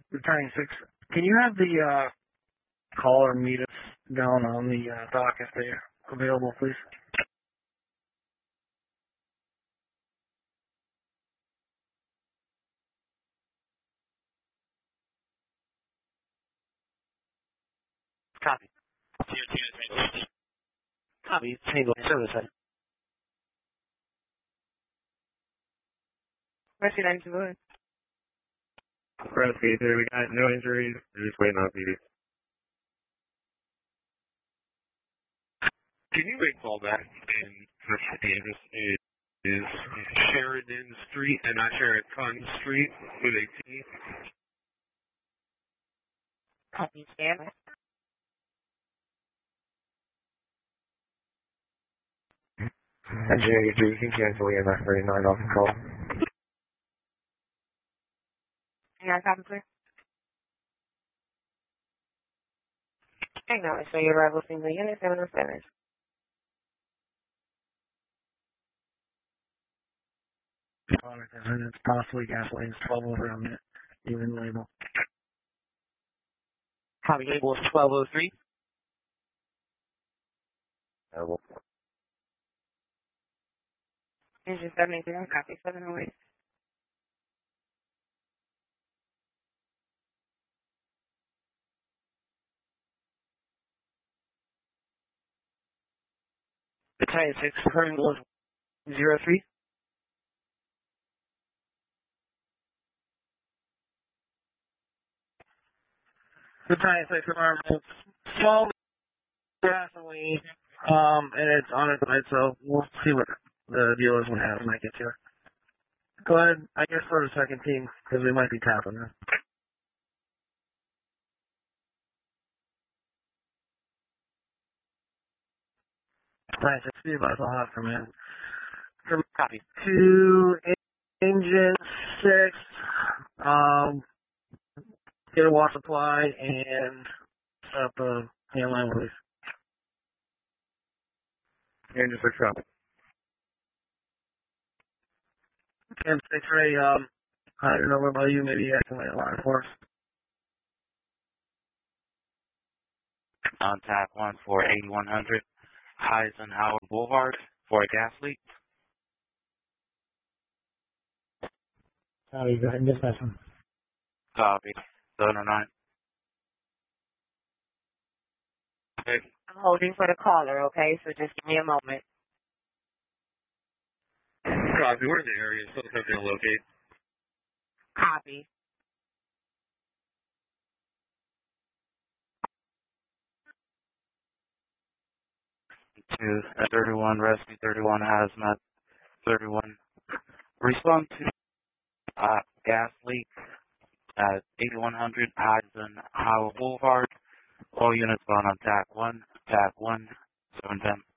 Returning 6. Can you have the caller meet us down on the dock if they're available, please? Copy. Copy. Tango service head. Mercy 921. Rescue 3, we got no injuries. We're just waiting on PD. Can you make call back and the address is Sheridan Street and not Sheridan Street with a T? Copy, scanner. Engineer, you can cancel EMS 39 off the call. Yeah, copy, sir. Acknowledge for your arrival single unit, 707. It's possibly gasoline. It's 12 over on it. Even label. Copy, label is 1203. Terrible. Engine 73, copy, 708. Battalion 6, current was 03. Battalion 6, alarm. Small gasoline, and it's on its side, so we'll see what the deal is when I get here. Go ahead, I guess, for the second team, because we might be tapping them. Battalion 6, be about to hot from it. Copy. To engine 6, get a water supply and set up a handline release. Engine 6 copy. And 6 Ray, I don't know what about you, maybe you can lay a line for us. Contact 1 for 8100 Eisenhower Boulevard for a gas leak. Copy, go ahead and dispatch them. Copy. 709. Okay. I'm holding for the caller, okay? So just give me a moment. Copy, we're in the area, so it's going to locate. Copy. To 31 Rescue 31 Hazmat 31. Respond to gas leak at 8100 Eisenhower Boulevard. All units on TAC 1, TAC 1, 710.